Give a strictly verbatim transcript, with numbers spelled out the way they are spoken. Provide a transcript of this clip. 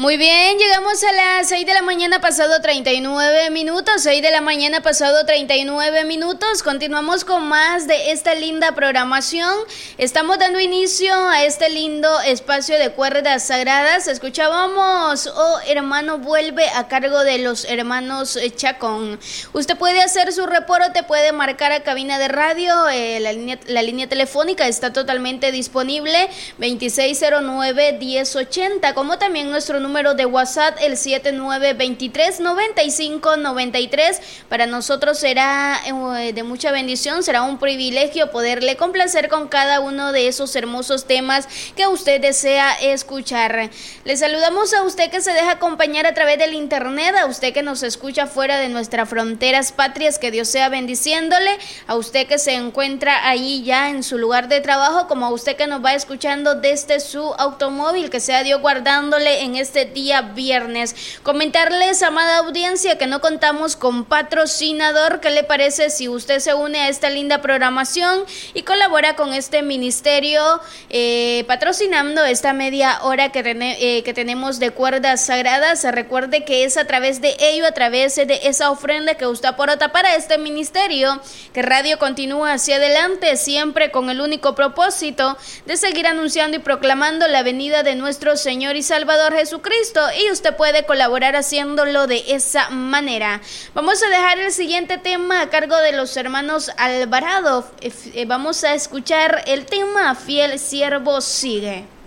Muy bien, llegamos a las seis de la mañana pasado treinta y nueve minutos, seis de la mañana pasado treinta y nueve minutos, continuamos con más de esta linda programación, estamos dando inicio a este lindo espacio de cuerdas sagradas, escuchábamos Oh Hermano Vuelve a cargo de los hermanos Chacón. Usted puede hacer su reporte, puede marcar a cabina de radio, eh, la, línea, la línea telefónica está totalmente disponible, veintiséis cero nueve, diez ochenta, como también nuestro número número de WhatsApp, el siete nueve dos tres, nueve cinco nueve tres. Para nosotros será eh, de mucha bendición, será un privilegio poderle complacer con cada uno de esos hermosos temas que usted desea escuchar. Le saludamos a usted que se deja acompañar a través del internet, a usted que nos escucha fuera de nuestras fronteras patrias, que Dios sea bendiciéndole, a usted que se encuentra ahí ya en su lugar de trabajo, como a usted que nos va escuchando desde su automóvil, que sea Dios guardándole en este día viernes. Comentarles, amada audiencia, que no contamos con patrocinador. ¿Qué le parece si usted se une a esta linda programación y colabora con este ministerio eh, patrocinando esta media hora que, ten- eh, que tenemos de cuerdas sagradas? Recuerde que es a través de ello, a través de esa ofrenda que usted aporta para este ministerio, que Radio continúa hacia adelante, siempre con el único propósito de seguir anunciando y proclamando la venida de nuestro Señor y Salvador Jesucristo. Y usted puede colaborar haciéndolo de esa manera. Vamos a dejar el siguiente tema a cargo de los hermanos Alvarado. Eh, vamos a escuchar el tema Fiel Siervo Sigue.